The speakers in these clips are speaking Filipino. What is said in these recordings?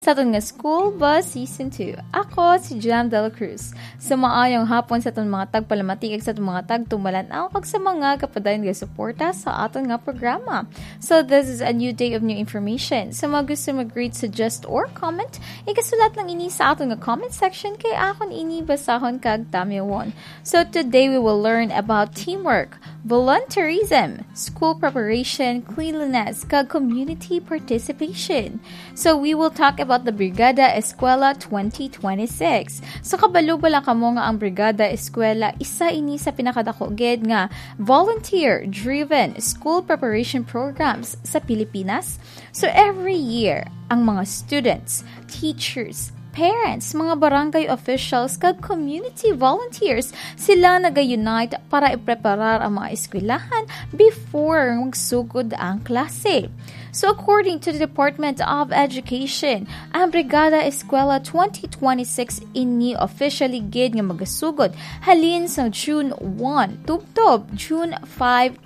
sa aton nga School Bus Season 2. Ako si Jam Dela Cruz. Sa maayong hapon sa aton mga tagpalamatik sa aton mga tagtumbalan-aw kag sa mga kapadayon nga suporta sa aton nga programa. So this is a new day of new information. Sa mga gusto mag-read, suggest or comment, ikasulat lang ini sa aton nga comment section kay akon ini basahon kag tamyawon. So today we will learn about teamwork, volunteerism, school preparation, cleanliness, kag community participation. So we will talk about the Brigada Eskwela 2026. So kabalo bala kamo nga ang Brigada Eskwela isa ini sa pinakadako gid nga volunteer-driven school preparation programs sa Pilipinas. So every year, ang mga students, teachers, parents, mga barangay officials, kag community volunteers, sila nag-unite para ipreparar ang mga eskwelahan before magsugod ang klase. So according to the Department of Education, ang Brigada Eskwela 2026 ini officially gid nga magasugod halin sa June 1 tubtob June 5,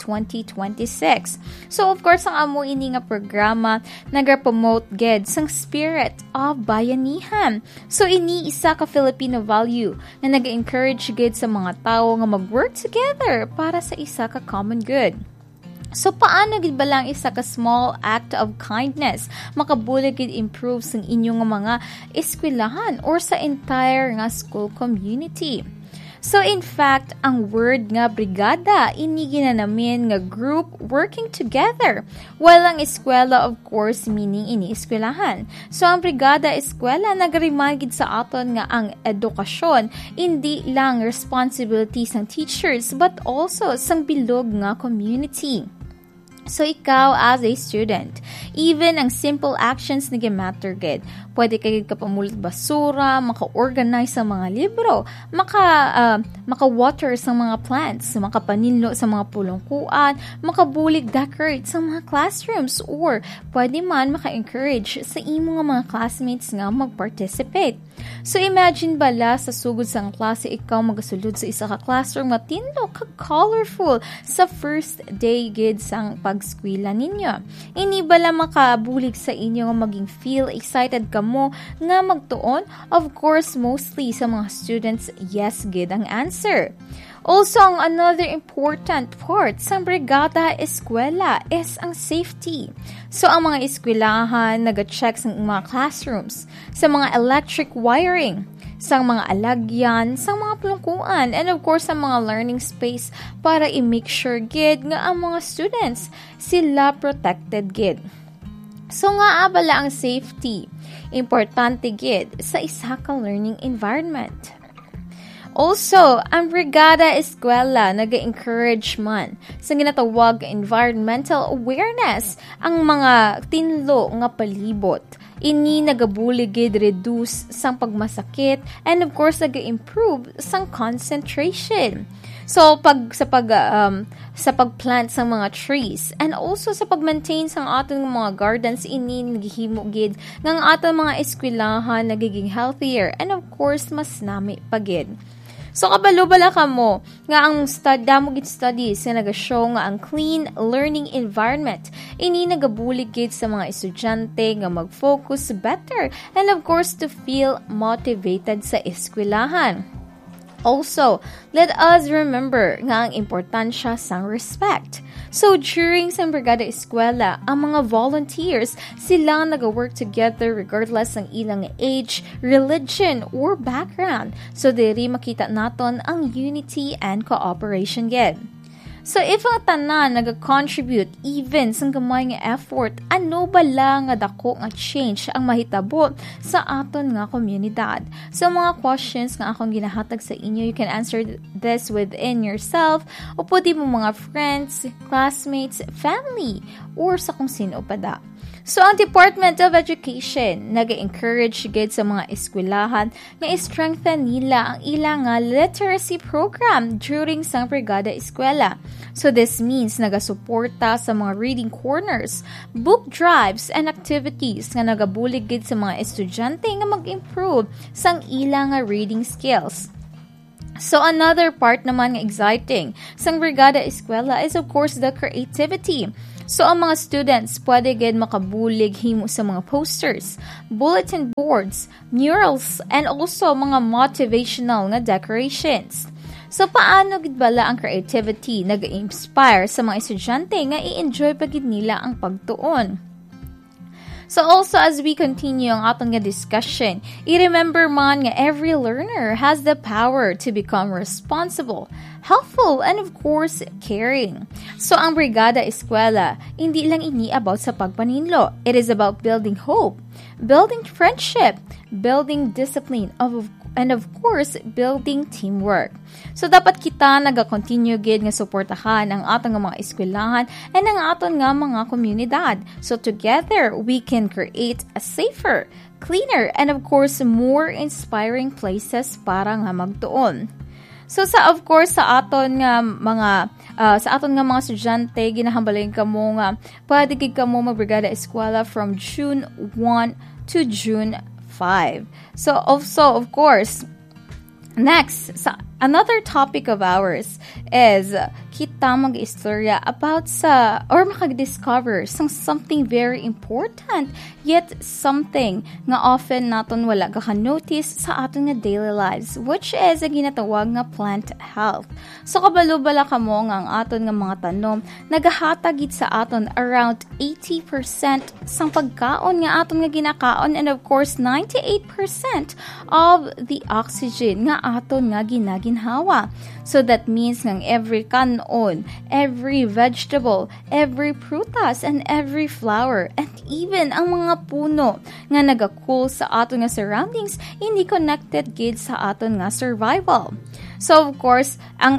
2026. So of course ang amo ini nga programa naga-promote gid sang spirit of bayanihan. So ini isa ka Filipino value na naga-encourage gid sa mga tao nga mag-work together para sa isa ka common good. So, paano gid ba lang isa ka small act of kindness makabulig gid improve sa inyong mga eskwelahan or sa entire nga school community? So, in fact, ang word nga brigada, ini ginanamin nga group working together. Walang eskwela, of course, meaning ini eskwelahan. So, ang brigada eskwela, nagrimagid sa aton nga ang edukasyon, hindi lang responsibilities ng teachers, but also sang bilog nga community. So, ikaw as a student, even ang simple actions na matter gid. Pwede kayo kapamulot basura, maka-organize sa mga libro, maka-water sa mga plants, makapaninlo sa mga pulungkuan, makabulig decorate sa mga classrooms, or pwede man maka-encourage sa imo nga mga classmates nga mag-participate. So, imagine bala sa sugod sa klase, ikaw magasulod sa isa ka classroom nga tinlo kag colorful sa first day gid sang pagskwela ninyo. Ini bala makabulig sa inyo nga maging feel excited kamo nga magtuon? Of course, mostly sa mga students, yes gid ang answer. Also, ang another important part sa Brigada Eskwela is ang safety. So, ang mga eskwelahan nag-check sa mga classrooms, sa mga electric wiring, sa mga alagyan, sa mga plungkuan, and of course, sa mga learning space para i-make sure gid nga ang mga students sila protected gid. So, nga abala ang safety. Importante gid sa isa ka learning environment. Also, ang Brigada Eskwela nag-encourage man sa ginatawag environmental awareness ang mga tinlo nga palibot. Ini nagabuligid reduce sang pagmasakit and of course nag-improve sang concentration. So sa pagplant sa mga trees and also sa pag-maintain sang aton mga gardens ini naghihimo gid ng aton mga eskwelahan nagiging healthier and of course mas nami pagid. So, kabalo-bala ka mo nga ang damo gid studies nga naga-show nga ang clean learning environment ini nagabulig gid sa mga estudyante nga mag-focus better and of course to feel motivated sa eskwelahan. Also, let us remember nga ang importansya sang respect. So, during sa Brigada Eskwela, ang mga volunteers, sila nag-work together regardless ng ilang age, religion, or background. So, diri makita naton ang unity and cooperation gid. So, if ang tanan nag-contribute even sa gamay nga effort, ano ba lang nga dako nga change ang mahitabo sa aton nga komunidad? So, mga questions nga akong ginahatag sa inyo, you can answer this within yourself o pwede mo mga friends, classmates, family, or sa kung sino pa da. So, ang Department of Education nag-encourage gid sa mga eskwelahan na i-strengthen nila ang ilang literacy program during sa Brigada Eskwela. So, this means nagasuporta sa mga reading corners, book drives, and activities nga nagabulig gid sa mga estudyante nga mag-improve sang ilang reading skills. So, another part naman nga exciting sang Brigada Eskwela is of course the creativity. So, ang mga students, pwede gid makabulig himo sa mga posters, bulletin boards, murals, and also mga motivational nga decorations. So, paano gid bala ang creativity nag-inspire sa mga estudyante nga i-enjoy pa gid nila ang pagtuon? So also, as we continue ang aton nga discussion, i-remember man nga every learner has the power to become responsible, helpful, and of course, caring. So ang Brigada Eskwela, hindi lang ini about sa pagpaninlo. It is about building hope, building friendship, building discipline, and of course, building teamwork. So, dapat kita naga-continue gid nga suportahan ang aton nga mga eskwelahan and ang aton nga mga komunidad. So, together, we can create a safer, cleaner, and of course, more inspiring places para nga magtuon. So, sa aton nga mga estudyante, ginahambalin kamo nga pwede gid kamo mag-Brigada Eskwela from June 1 to June 5. So, also, of course, next, another topic of ours is kita mag-istorya about or makag-discover something very important, yet something nga often naton wala ka-notice sa aton nga daily lives, which is ang ginatawag nga plant health. So, kabalo-bala kamo nga ang aton nga mga tanom, nagahatagid sa aton around 80% sang pagkaon nga aton nga ginakaon, and of course, 98% of the oxygen nga aton nga ginaginhawa. So that means nga every kanon, every vegetable, every prutas, and every flower, and even ang mga puno nga nagakul sa aton nga surroundings, hindi connected gid sa aton nga survival. So of course,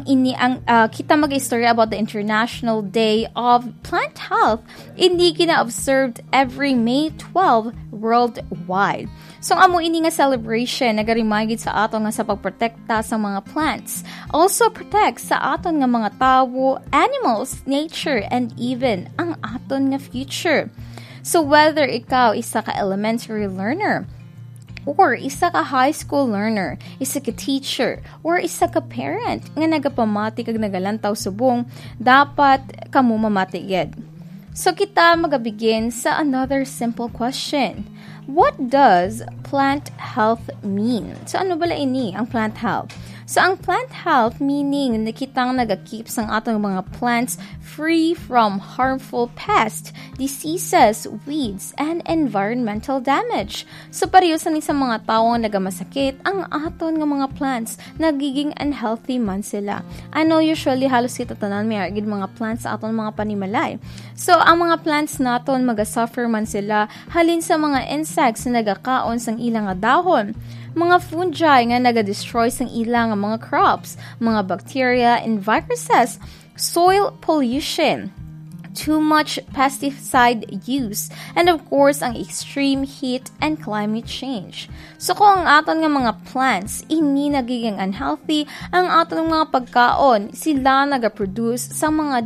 kita mag-istorya about the International Day of Plant Health, hindi gina-observed every May 12 worldwide. So, amo ini nga celebration nagarimagid sa aton nga sa pagprotekta sa mga plants. Also protect sa aton nga mga tawo, animals, nature, and even ang aton nga future. So, whether ikaw isa ka elementary learner, or isa ka high school learner, isa ka teacher, or isa ka parent nga nagapamati kag nagalantaw subong, dapat kamo mamatigid. So, kita magabigin sa another simple question. What does plant health mean? So, ano bala ini ang plant health? So, ang plant health meaning na kitang nag-keep sang atong mga plants free from harmful pests, diseases, weeds, and environmental damage. So, pareho sa mga tawong nagamasakit, ang aton nga mga plants nagiging unhealthy man sila. Ano usually halos kita tanan may agid mga plants sa aton mga panimalay. So, ang mga plants naton magasuffer man sila halin sa mga insects na nagakaon sang ilang dahon, mga fungi nga naga-destroy sang ilang mga crops, mga bacteria and viruses, soil pollution, too much pesticide use, and of course, ang extreme heat and climate change. So, kung ang aton nga mga plants ini nagiging unhealthy, ang aton mga pagkaon, sila nagaproduce sa mga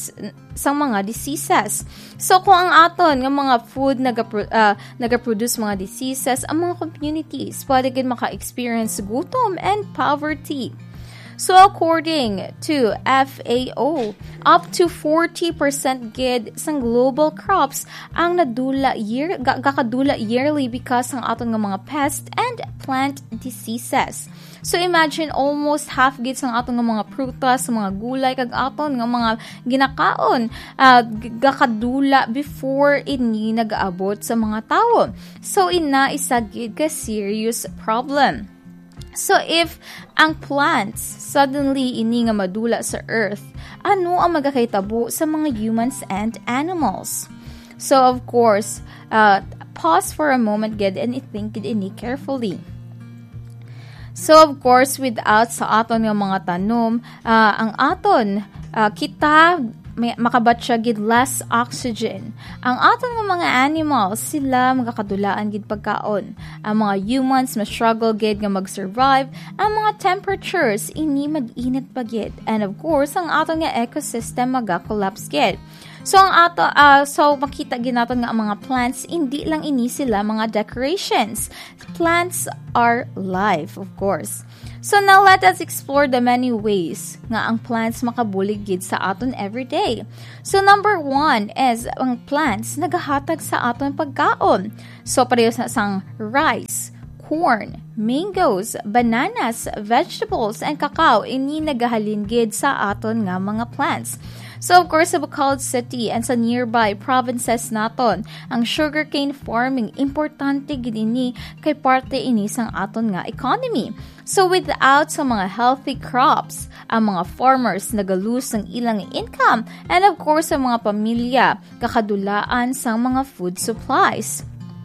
diseases. So, kung ang aton nga mga food nagaproduce mga diseases, ang mga communities pwede gid maka-experience gutom and poverty. So, according to FAO, up to 40% gid sang global crops ang kakadula yearly because ng aton nga mga pest and plant diseases. So, imagine almost half gid sang aton nga mga prutas, mga gulay, kag aton nga mga ginakaon, kakadula before ini nag-aabot sa mga tao. So, ina isa gid ka serious problem. So, if ang plants suddenly ini nga madula sa earth, ano ang magkakaitabo sa mga humans and animals? So, of course, pause for a moment gid and think ini carefully. So, of course, without sa aton nga mga tanom, ang aton, kita makabatsa gid less oxygen. Ang aton nga mga animals, sila magkakadulaan gid pagkaon. Ang mga humans ma-struggle gid nga mag-survive. Ang mga temperatures ini mag-init pa gid. And of course, ang aton nga ecosystem mag-collapse gid. So makita gid naton nga ang mga plants hindi lang ini sila mga decorations. Plants are life, of course. So now let us explore the many ways nga ang plants makabulig gid sa aton everyday. So number 1 is ang plants nagahatag sa aton pagkaon. So pareho sa sang rice, corn, mangoes, bananas, vegetables, and cacao ini nagahalin gid sa aton nga mga plants. So of course, sa Bacolod City and sa nearby provinces naton, ang sugarcane farming importante gid ini kay parte ini sang aton nga economy. So without sa mga healthy crops, ang mga farmers nagalose ng ilang income and of course ang mga pamilya kakadulaan sang mga food supplies.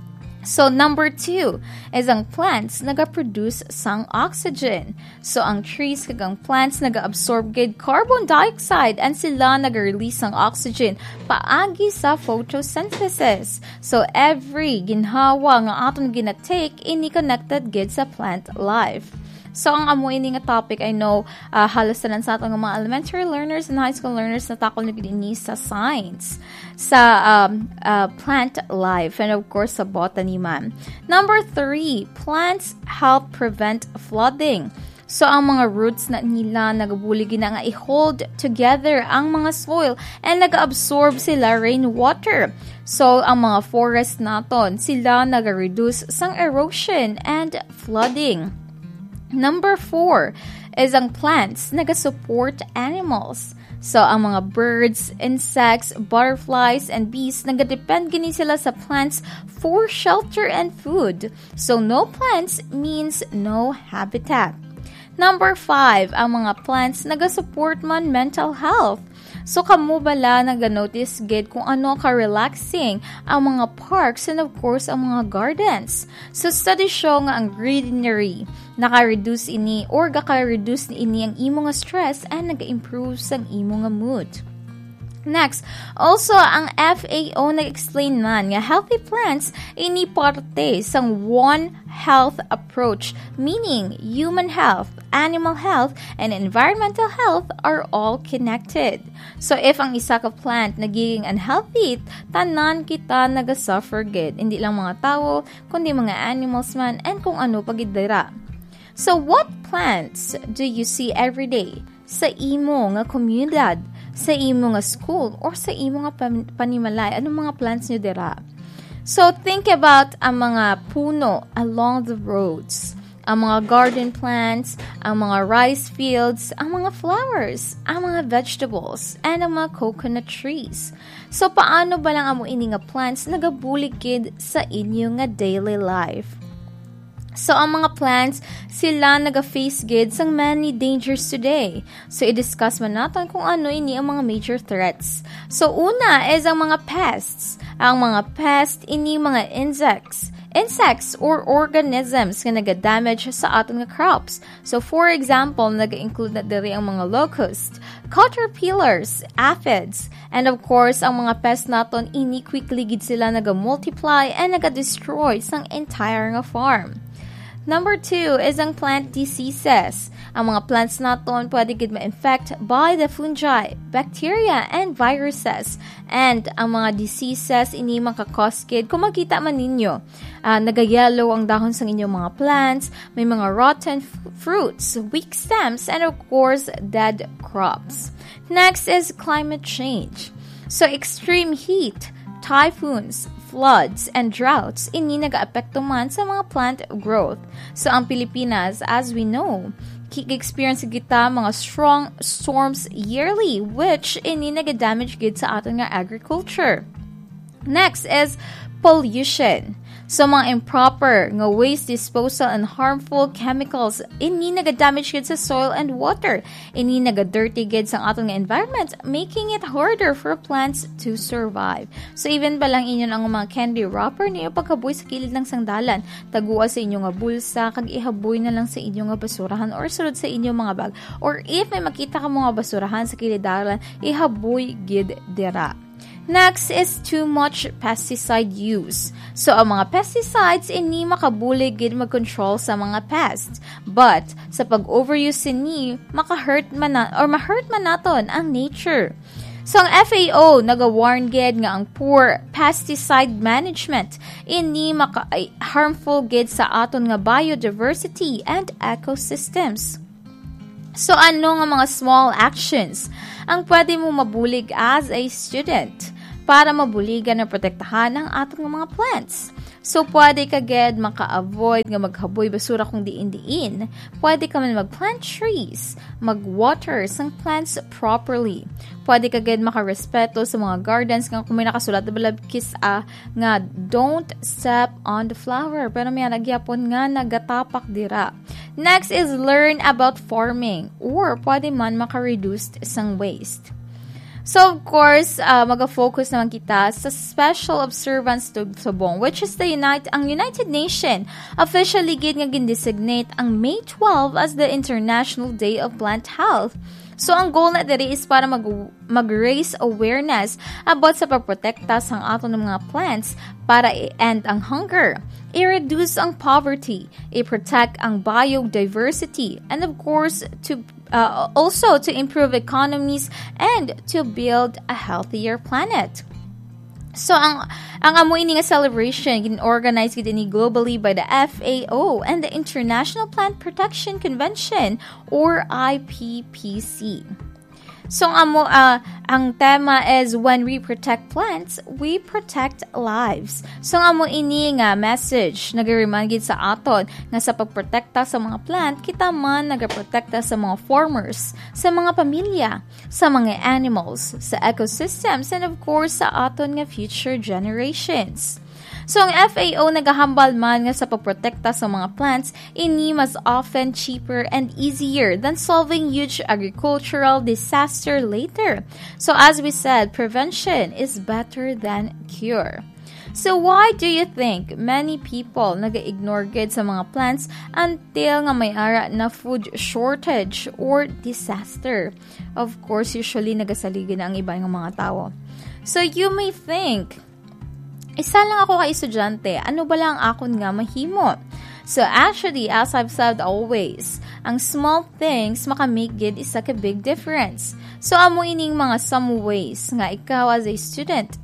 So, number 2 is ang plants naga-produce sang oxygen. So, ang trees kagang plants naga-absorb gid carbon dioxide and sila naga-release ang oxygen paagi sa photosynthesis. So, every ginhawa nga aton ginatake ini connected gid sa plant life. So, ang amo ini nga topic, I know, halos na sa atong mga elementary learners and high school learners na takol na gini sa science, sa plant life, and of course, sa botany man. Number 3, plants help prevent flooding. So, ang mga roots na nila nagabulig na nga i-hold together ang mga soil and nag-absorb sila rainwater. So, ang mga forest naton, sila nag-reduce sang erosion and flooding. Number 4 is ang plants naga-support animals. So, ang mga birds, insects, butterflies, and bees, nagadepend gini sila sa plants for shelter and food. So, no plants means no habitat. Number 5, ang mga plants naga-support man mental health. So, kamo bala naga-notice gid kung ano ka-relaxing ang mga parks and of course ang mga gardens. So, study show nga ang greenery naka-reduce ini or gaka-reduce ini ang imo nga stress and naga-improve sa imo nga mood. Next, also ang FAO nag-explain man nga healthy plants ini parte sang One Health approach, meaning human health, animal health, and environmental health are all connected. So if ang isa ka plant nagiging unhealthy, tanan kita naga-suffer gid, hindi lang mga tao, kundi mga animals man and kung ano pagid dira. So what plants do you see every day sa imo nga komunidad, sa imo nga school, or sa imo nga panimalay? Anong mga plants nyo dira? So, think about ang mga puno along the roads, ang mga garden plants, ang mga rice fields, ang mga flowers, ang mga vegetables, and ang mga coconut trees. So, paano ba lang amo ini nga plants nagabuligid sa inyo nga daily life? So, ang mga plants, sila naga-face gid sang many dangers today. So, i-discuss man natin kung ano ini ang mga major threats. So, una is ang mga pests. Ang mga pests, ini mga insects or organisms nga naga-damage sa aton nga crops. So, for example, naga-include na diri ang mga locusts, caterpillars, aphids, and of course, ang mga pests naton, ini quickly gid sila naga-multiply and naga-destroy sang entire nga farm. Number 2 is ang plant diseases. Ang mga plants naton pwede gid ma-infect by the fungi, bacteria, and viruses. And ang mga diseases ini makakos gid kung makita man ninyo. Nagayellow ang dahon sa inyong mga plants, may mga rotten fruits, weak stems, and of course, dead crops. Next is climate change. So extreme heat, typhoons, floods, and droughts, ini nag-aapekto man sa mga plant growth. So, ang Pilipinas, as we know, experience kita mga strong storms yearly, which ini nag-damage gid sa aton nga agriculture. Next is pollution. So, mga improper nga waste disposal and harmful chemicals, ini naga-damage gid sa soil and water. Ini naga-dirty gid sa aton nga environment, making it harder for plants to survive. So, even ba lang inyo ang mga candy wrapper niyo pagkaboy sa kilid ng sangdalan, tagua sa inyo nga bulsa, kag ihaboy na lang sa inyo nga basurahan or sulod sa inyo mga bag. Or if may makita ka mga basurahan sa kilid dalan, ihaboy gid dira. Next is too much pesticide use. So, ang mga pesticides, ini makabulig gid mag-control sa mga pests. But, sa pag-overuse ini, ma-hurt man naton ang nature. So, ang FAO, nag-warn gid nga ang poor pesticide management ini harmful gid sa aton nga biodiversity and ecosystems. So, ano nga mga small actions ang pwede mo mabulig as a student para mabuligan na protektahan ang aton nga mga plants? So, pwede ka ged maka-avoid nga maghaboy basura kung diin-diin. Pwede ka man mag-plant trees, mag-water sang plants properly. Pwede ka ged maka-respeto sa mga gardens nga kung may nakasulat na balabkis nga don't step on the flower. Pero may nagyapon nga nagatapak dira. Next is learn about farming or pwede man maka-reduce sang waste. So, of course, mag-focus naman kita sa special observance to Subong, which is ang United Nations officially gin-designate ang May 12 as the International Day of Plant Health. So, ang goal na diri is para mag-raise awareness about sa pagprotekta sa aton ng mga plants para i-end ang hunger, i-reduce ang poverty, i-protect ang biodiversity, and of course, also to improve economies and to build a healthier planet. So, ang amo ini nga celebration gin-organize gid ini globally by the FAO and the International Plant Protection Convention or IPPC. So, ang tema is when we protect plants, we protect lives. So, ang amo ini nga message nag-remind gid sa aton nga sa pagprotekta sa mga plant, kita man nagaprotekta sa mga farmers, sa mga pamilya, sa mga animals, sa ecosystems, and of course sa aton nga future generations. So, ang FAO nagahambal man nga sa pagprotekta sa mga plants, ini mas often cheaper and easier than solving huge agricultural disaster later. So, as we said, prevention is better than cure. So, why do you think many people naga-ignore gid sa mga plants until nga may ara na food shortage or disaster? Of course, usually nagasaligid ang iba ng mga tao. So, you may think, isa lang ako ka estudyante, ano ba lang akon nga mahimo? So actually, as I've said always, ang small things makamake gid isa ka big difference. So amo ining mga some ways nga ikaw as a student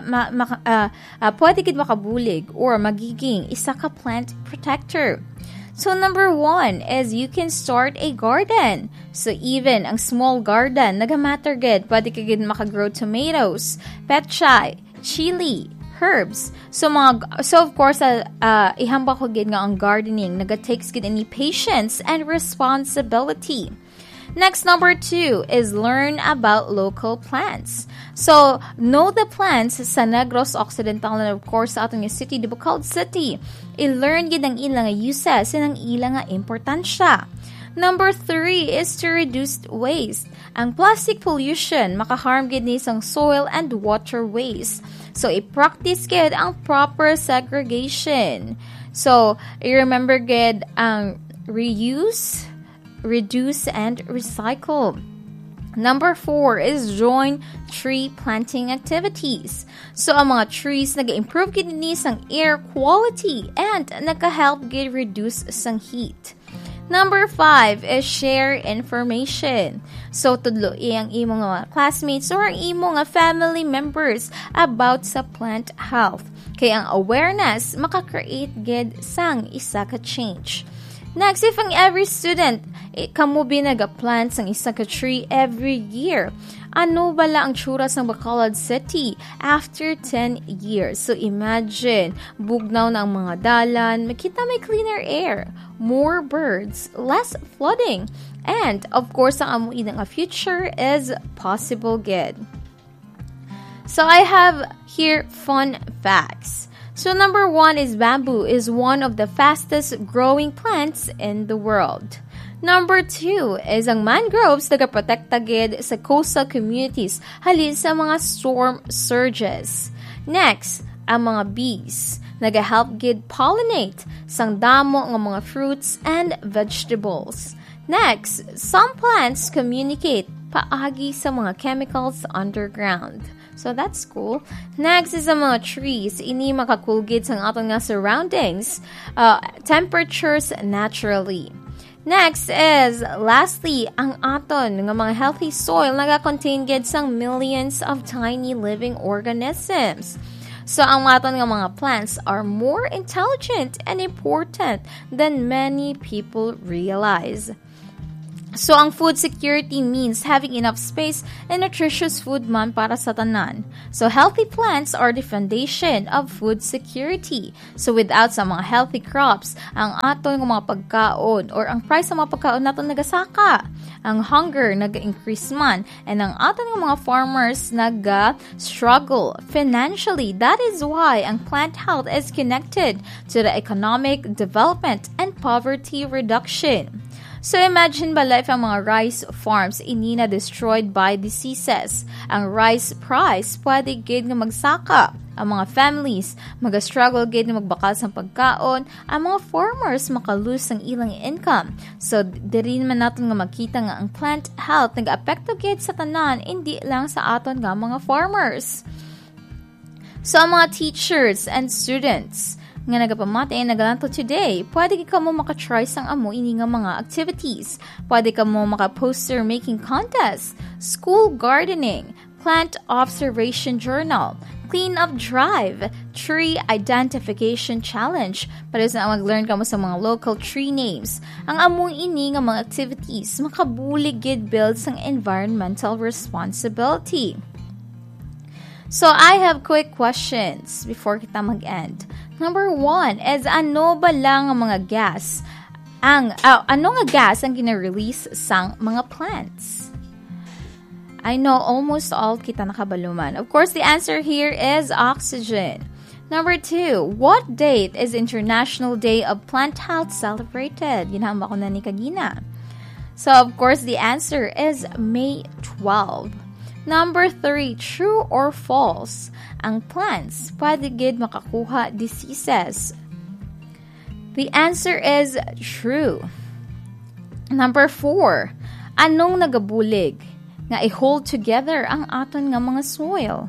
pwede gid makabulig or magiging isa ka plant protector. So number 1 is you can start a garden. So even ang small garden nagamatter gid, pwede ka gid makagrow tomatoes, petchay, chili, herbs. So of course ihamba ko gid nga ang gardening naga-takes gid any patience and responsibility. Next, number 2 is learn about local plants. So know the plants sa Negros Occidental and of course sa atong city, di ba called city. I-learn gid ang ilang uses and ang ilang importansya. Number 3 is to reduce waste. Ang plastic pollution makaharm gid ni sang soil and waterways. So, i-practice gid ang proper segregation. So, i-remember gid ang reuse, reduce, and recycle. Number 4 is join tree planting activities. So, ang mga trees nag-improve gid ni sang air quality and naka-help gid reduce sang heat. Number 5 is share information. So, tudloi ang imong mga classmates or ang imong mga family members about sa plant health. Kaya ang awareness maka-create gid sang isa ka change. Next, if ang every student kamo binaga-plant sang isa ka tree every year, ano bala ang tsura sang Bacolod City after 10 years? So imagine, bugnaw na ang mga dalan, makita may cleaner air, more birds, less flooding, and of course, ang amuin ng future is possible gid. So I have here fun facts. So number 1 is bamboo is one of the fastest growing plants in the world. Number 2 is ang mangroves nagaprotekta gid sa coastal communities halin sa mga storm surges. Next, ang mga bees nagahelp gid pollinate sang damo nga mga fruits and vegetables. Next, some plants communicate paagi sa mga chemicals underground. So that's cool. Next is ang mga trees. Ini makakulgid sa ating nga surroundings, temperatures naturally. Next is, lastly, ang aton ng mga healthy soil nagakontain gid sang millions of tiny living organisms. So, ang aton ng mga plants are more intelligent and important than many people realize. So, ang food security means having enough space and nutritious food man para sa tanan. So, healthy plants are the foundation of food security. So, without sa mga healthy crops, ang aton ng mga pagkaon or ang price sa mga pagkaon naton nagasaka. Ang hunger nag-increase man and ang aton ng mga farmers nag-struggle financially. That is why ang plant health is connected to the economic development and poverty reduction. So imagine bala if ang mga rice farms inina destroyed by diseases. Ang rice price pwede gid nga magsaka. Ang mga families mag-struggle gid nga magbakal sa pagkaon. Ang mga farmers makalose ang ilang income. So diri man naton nga makita nga ang plant health nag-apekto gid sa tanan, hindi lang sa aton nga mga farmers. So ang mga teachers and students nga nagapamati ay nagalanto today, pwede ka mo makatry sang amo ini nga mga activities. Pwede ka mo maka-poster making contest, school gardening, plant observation journal, clean up drive, tree identification challenge. Para sa mag-learn ka mo sa mga local tree names. Ang amo ini nga mga activities makabulig gid build sang environmental responsibility. So, I have quick questions before kita mag-end. Number 1 is, ano ba lang ang mga gas? Ano nga gas ang gina-release sang mga plants? I know almost all kita nakabaluman. Of course, the answer here is oxygen. Number 2, what date is International Day of Plant Health celebrated? Ginahamba ko na ni Kagina. So, of course, the answer is May 12. Number 3, true or false? Ang plants pwede gid makakuha diseases. The answer is true. Number 4, anong nagabulig nga i-hold together ang aton nga mga soil?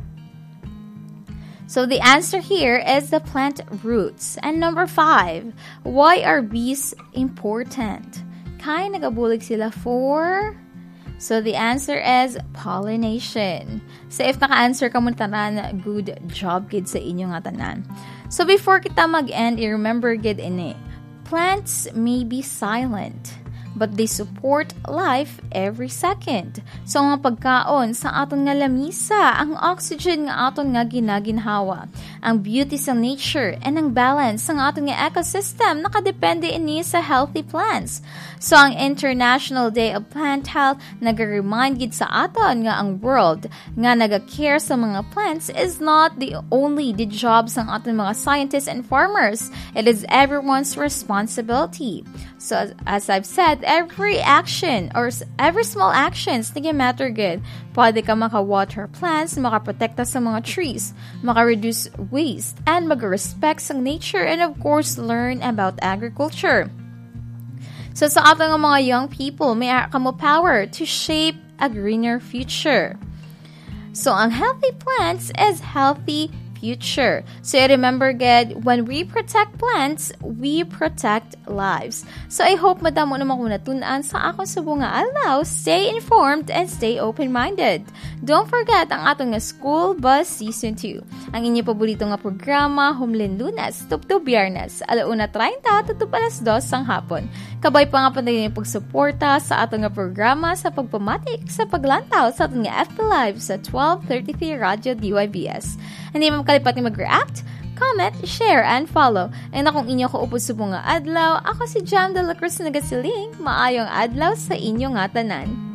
So the answer here is the plant roots. And number 5, why are bees important? Kaya nagabulig sila for... So, the answer is pollination. So, if naka-answer ka mo tanan, good job, kid, sa inyo nga tanan. So, before kita mag-end, remember, kid, ini. Plants may be silent, but they support life every second. So, nga pagkaon sa aton nga lamisa, ang oxygen nga aton nga ginaginhawa, ang beauty sa nature, and ang balance sa aton nga ecosystem, nakadepende ini sa healthy plants. So, ang International Day of Plant Health nag-remind gid sa aton nga ang world nga naga-care sa mga plants is not the only the job sa aton mga scientists and farmers. It is everyone's responsibility. So, as I've said, every action or every small actions nag-matter good. Pwede ka maka-water plants, maka-protekta sa mga trees, maka-reduce waste, and mag-respect sa nature, and of course, learn about agriculture. So, sa ating mga young people, may kamo power to shape a greener future. So, ang healthy plants is healthy future. So, remember, good, when we protect plants, we protect lives. So, I hope madamo naman kung natunan sa akong subong nga adlaw. Stay informed and stay open-minded. Don't forget ang atong nga School Bus Season 2. Ang inyo paborito nga programa, Humlin Lunes, Tupto Biyernes, 1:30 tutup 2:00 sang hapon. Kabay pa nga panayin yung pagsuporta sa atong nga programa sa pagpamatik sa paglantaw sa atong nga FB Live sa 12:33 Radio DYBS. Hindi mo makalipat ni mag-react, comment, share, and follow. And akong inyo ko upos subong nga adlaw, ako si Jam de la Cruz na nagasiling, maayong adlaw sa inyo nga tanan.